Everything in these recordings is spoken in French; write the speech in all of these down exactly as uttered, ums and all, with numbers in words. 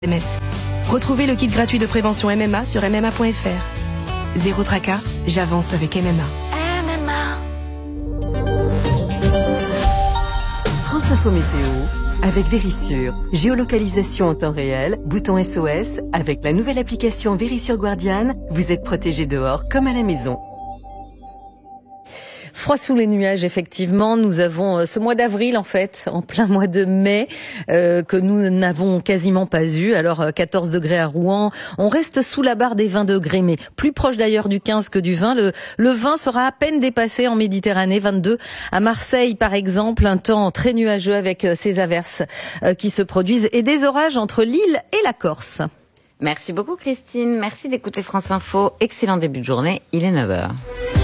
M S. Retrouvez le kit gratuit de prévention M M A sur M M A point F R. Zéro tracas, j'avance avec M M A. M M A. France Info Météo avec Vérissure. Géolocalisation en temps réel, bouton S O S. Avec la nouvelle application Vérissure Guardian, vous êtes protégé dehors comme à la maison. Froid sous les nuages, effectivement. Nous avons ce mois d'avril, en fait, en plein mois de mai, euh, que nous n'avons quasiment pas eu. Alors, quatorze degrés à Rouen. On reste sous la barre des vingt degrés, mais plus proche d'ailleurs du quinze que du vingt. Le, le vingt sera à peine dépassé en Méditerranée. vingt-deux à Marseille, par exemple. Un temps très nuageux avec ces averses euh, qui se produisent et des orages entre l'île et la Corse. Merci beaucoup, Christine. Merci d'écouter France Info. Excellent début de journée. Il est neuf heures.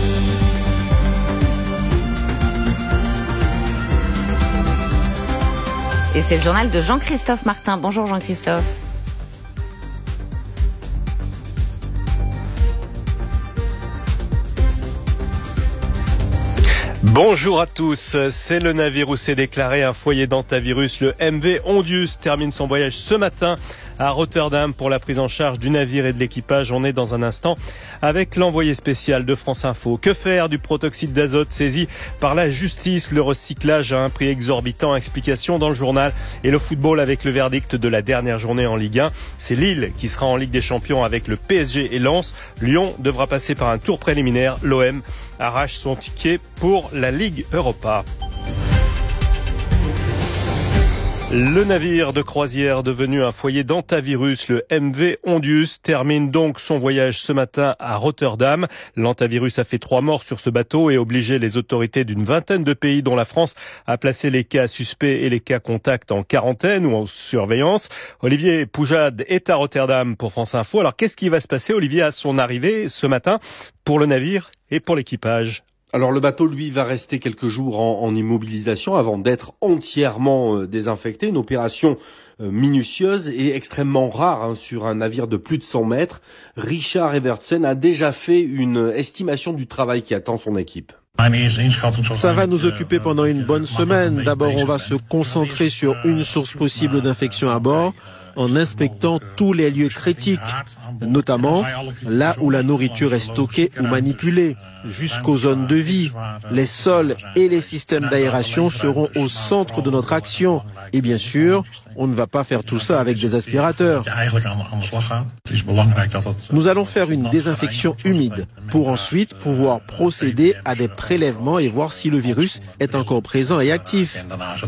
Et c'est le journal de Jean-Christophe Martin. Bonjour Jean-Christophe. Bonjour à tous, c'est le navire où s'est déclaré un foyer d'hantavirus. Le M V Ondius termine son voyage ce matin à Rotterdam pour la prise en charge du navire et de l'équipage. On est dans un instant avec l'envoyé spécial de France Info. Que faire du protoxyde d'azote saisi par la justice? Le recyclage à un prix exorbitant. Explication dans le journal. Et le football avec le verdict de la dernière journée en Ligue un. C'est Lille qui sera en Ligue des Champions avec le P S G et Lens. Lyon devra passer par un tour préliminaire. L'O M arrache son ticket pour la Ligue Europa. Le navire de croisière devenu un foyer d'hantavirus, le M V Ondius, termine donc son voyage ce matin à Rotterdam. L'hantavirus a fait trois morts sur ce bateau et obligé les autorités d'une vingtaine de pays, dont la France, à placer les cas suspects et les cas contacts en quarantaine ou en surveillance. Olivier Poujade est à Rotterdam pour France Info. Alors qu'est-ce qui va se passer, Olivier, à son arrivée ce matin pour le navire et pour l'équipage ? Alors le bateau, lui, va rester quelques jours en, en immobilisation avant d'être entièrement euh, désinfecté. Une opération euh, minutieuse et extrêmement rare hein, sur un navire de plus de cent mètres. Richard Evertsen a déjà fait une estimation du travail qui attend son équipe. Ça va nous occuper pendant une bonne semaine. D'abord, on va se concentrer sur une source possible d'infection à bord, en inspectant tous les lieux critiques, notamment là où la nourriture est stockée ou manipulée, jusqu'aux zones de vie. Les sols et les systèmes d'aération seront au centre de notre action. Et bien sûr, on ne va pas faire tout ça avec des aspirateurs. Nous allons faire une désinfection humide pour ensuite pouvoir procéder à des prélèvements et voir si le virus est encore présent et actif.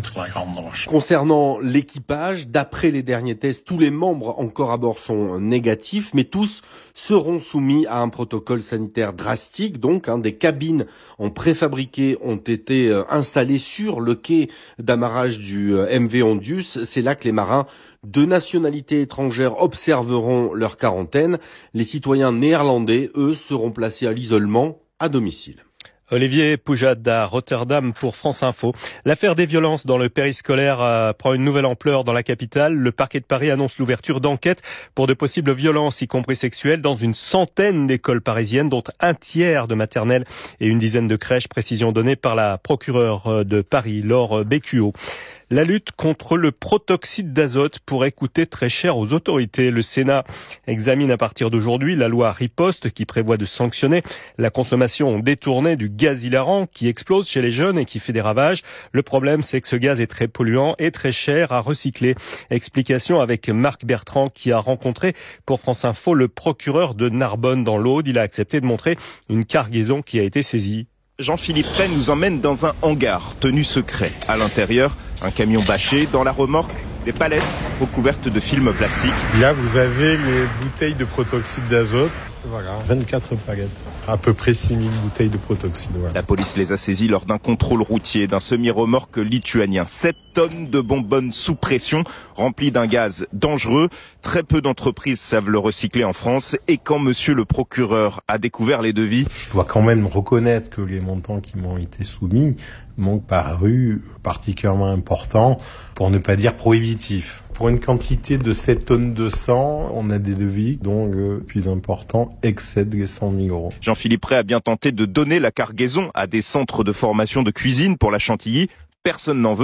Concernant l'équipage, d'après les derniers tests, tous les membres encore à bord sont négatifs, mais tous seront soumis à un protocole sanitaire drastique. Donc, hein, des cabines en préfabriqué ont été euh, installées sur le quai d'amarrage du euh, M V Ondius. C'est là que les marins de nationalité étrangère observeront leur quarantaine. Les citoyens néerlandais, eux, seront placés à l'isolement à domicile. Olivier Poujade à Rotterdam pour France Info. L'affaire des violences dans le périscolaire euh, prend une nouvelle ampleur dans la capitale. Le parquet de Paris annonce l'ouverture d'enquêtes pour de possibles violences, y compris sexuelles, dans une centaine d'écoles parisiennes, dont un tiers de maternelles et une dizaine de crèches. Précision donnée par la procureure de Paris, Laure Bécuot. La lutte contre le protoxyde d'azote pourrait coûter très cher aux autorités. Le Sénat examine à partir d'aujourd'hui la loi Riposte qui prévoit de sanctionner la consommation détournée du gaz hilarant qui explose chez les jeunes et qui fait des ravages. Le problème, c'est que ce gaz est très polluant et très cher à recycler. Explication avec Marc Bertrand qui a rencontré pour France Info le procureur de Narbonne dans l'Aude. Il a accepté de montrer une cargaison qui a été saisie. Jean-Philippe Ray nous emmène dans un hangar tenu secret. À l'intérieur, un camion bâché, dans la remorque, des palettes recouvertes de film plastique. Là, vous avez les bouteilles de protoxyde d'azote. Voilà, vingt-quatre palettes. À peu près six mille bouteilles de protoxyde. Voilà. La police les a saisies lors d'un contrôle routier d'un semi-remorque lituanien. sept tonnes de bonbonnes sous pression, remplies d'un gaz dangereux. Très peu d'entreprises savent le recycler en France. Et quand monsieur le procureur a découvert les devis... Je dois quand même reconnaître que les montants qui m'ont été soumis m'ont paru particulièrement importants, pour ne pas dire prohibitifs. Pour une quantité de sept tonnes de sang, on a des devis dont le plus important excède les cent mille euros. Jean-Philippe Ray a bien tenté de donner la cargaison à des centres de formation de cuisine pour la Chantilly. Personne n'en veut.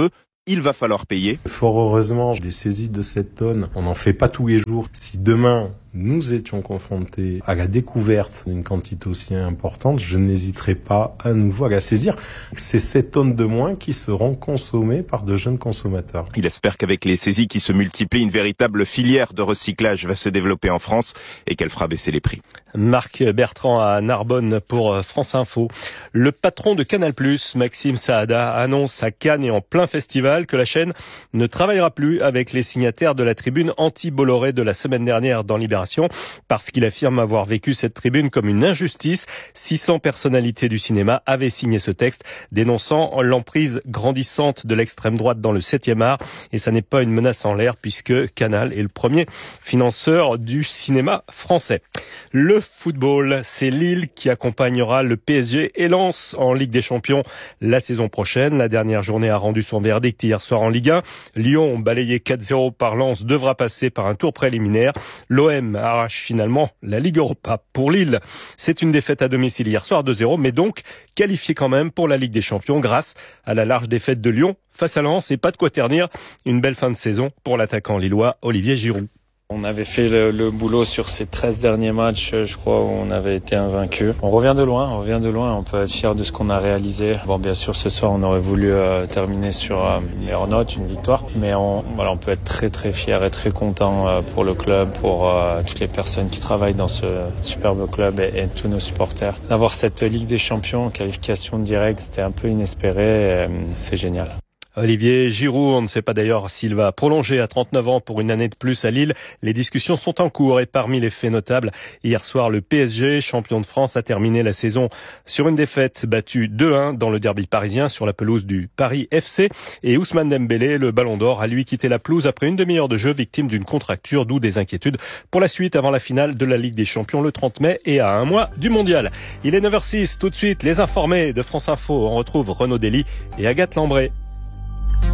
il va falloir payer. Fort heureusement, des saisies de cette tonne, on n'en fait pas tous les jours. Si demain, nous étions confrontés à la découverte d'une quantité aussi importante, je n'hésiterai pas à nouveau à la saisir. C'est sept tonnes de moins qui seront consommées par de jeunes consommateurs. Il espère qu'avec les saisies qui se multiplient, une véritable filière de recyclage va se développer en France et qu'elle fera baisser les prix. Marc Bertrand à Narbonne pour France Info. Le patron de Canal+, Maxime Saada, annonce à Cannes et en plein festival que la chaîne ne travaillera plus avec les signataires de la tribune anti-Bolloré de la semaine dernière dans Libération, parce qu'il affirme avoir vécu cette tribune comme une injustice. six cents personnalités du cinéma avaient signé ce texte, dénonçant l'emprise grandissante de l'extrême droite dans le septième art. Et ça n'est pas une menace en l'air, puisque Canal est le premier financeur du cinéma français. Le football, c'est Lille qui accompagnera le P S G et Lens en Ligue des Champions la saison prochaine. La dernière journée a rendu son verdict hier soir en Ligue un. Lyon, balayé quatre zéro par Lens, devra passer par un tour préliminaire. L'O M arrache finalement la Ligue Europa. Pour Lille, c'est une défaite à domicile hier soir deux zéro, mais donc qualifié quand même pour la Ligue des Champions grâce à la large défaite de Lyon face à Lens. Et pas de quoi ternir, une belle fin de saison pour l'attaquant lillois Olivier Giroud. On avait fait le, le boulot sur ces treize derniers matchs, je crois, où on avait été invaincu. On revient de loin, on revient de loin, on peut être fier de ce qu'on a réalisé. Bon, bien sûr, ce soir, on aurait voulu euh, terminer sur euh, une meilleure note, une victoire, mais on, voilà, on peut être très très fier et très content euh, pour le club, pour euh, toutes les personnes qui travaillent dans ce superbe club et, et tous nos supporters. D'avoir cette Ligue des Champions, qualification directe, c'était un peu inespéré, et, c'est génial. Olivier Giroud, on ne sait pas d'ailleurs s'il va prolonger à trente-neuf ans pour une année de plus à Lille. Les discussions sont en cours et parmi les faits notables, hier soir, le P S G, champion de France, a terminé la saison sur une défaite battue deux un dans le derby parisien sur la pelouse du Paris F C. Et Ousmane Dembélé, le ballon d'or, a lui quitté la pelouse après une demi-heure de jeu, victime d'une contracture, d'où des inquiétudes pour la suite avant la finale de la Ligue des Champions le trente mai et à un mois du Mondial. Il est neuf heures six, tout de suite, les informés de France Info. On retrouve Renaud Dely et Agathe Lambré.